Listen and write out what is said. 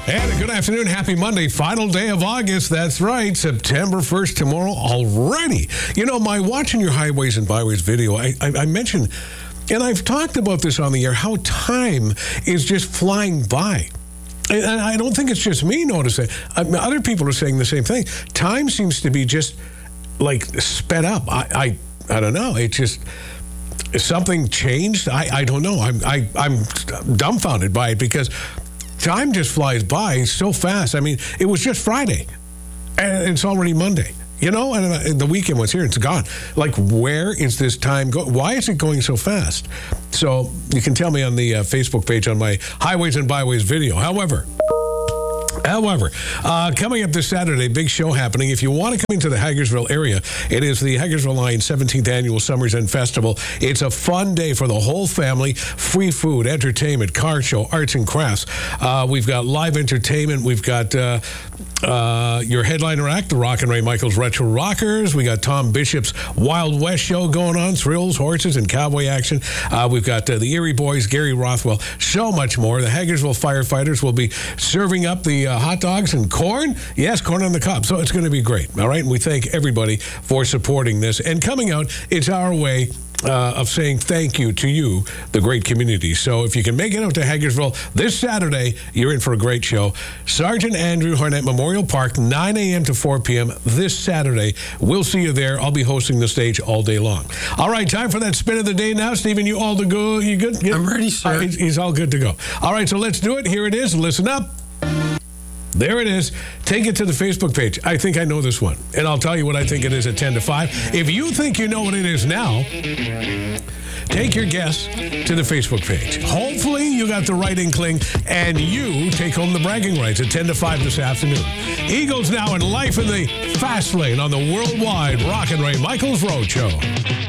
And good afternoon. Happy Monday. Final day of August. That's right. September 1st tomorrow already. You know, my Watching Your Highways and Byways video, I mentioned, and I've talked about this on the air, how time is just flying by. And I don't think it's just me noticing. Other people are saying the same thing. Time seems to be just like sped up. I don't know. It just... something changed? I don't know. I'm dumbfounded by it because time just flies by so fast. I mean, it was just Friday, and it's already Monday. You know, and the weekend was here. It's gone. Like, where is this time going? Why is it going so fast? So you can tell me on the Facebook page on my Highways and Byways video. However, coming up this Saturday, big show happening. If you want to come into the Hagersville area, it is the Hagersville Lions 17th Annual Summers End Festival. It's a fun day for the whole family. Free food, entertainment, car show, arts and crafts. We've got live entertainment. We've got your headliner act, the Rock and Ray Michaels Retro Rockers. We got Tom Bishop's Wild West show going on, thrills, horses, and cowboy action. We've got the Erie Boys, Gary Rothwell, so much more. The Hagersville firefighters will be serving up the hot dogs and corn. Yes, corn on the cob. So it's going to be great. All right. And we thank everybody for supporting this. And coming out, it's our way of saying thank you to you, the great community. So if you can make it out to Hagersville this Saturday, you're in for a great show. Sergeant Andrew Harnett Memorial Park, 9 a.m. to 4 p.m. this Saturday. We'll see you there. I'll be hosting the stage all day long. All right, time for that spin of the day now. Stephen, you all to go? You good? I'm ready, sir. He's all good to go. All right, so let's do it. Here it is. Listen up. There it is. Take it to the Facebook page. I think I know this one. And I'll tell you what I think it is at 10 to 5. If you think you know what it is now, take your guess to the Facebook page. Hopefully you got the right inkling and you take home the bragging rights at 10 to 5 this afternoon. Eagles now in Life in the Fast Lane on the worldwide Rock and Ray Michaels Road Show.